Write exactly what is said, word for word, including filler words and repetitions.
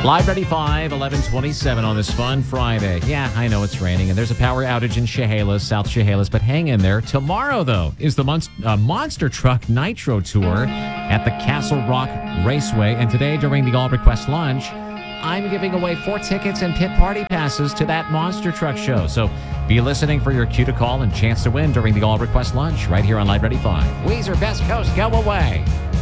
Live Ready five, eleven twenty-seven on this fun Friday. Yeah, I know it's raining, and there's a power outage in Chehalis, South Chehalis, but hang in there. Tomorrow, though, is the Monst- uh, Monster Truck Nitro Tour at the Castle Rock Raceway, and today, during the All-Request Lunch, I'm giving away four tickets and pit party passes to that Monster Truck show. So be listening for your cue to call and chance to win during the All-Request Lunch right here on Live Ready five. Weezer, Best Coast, go away.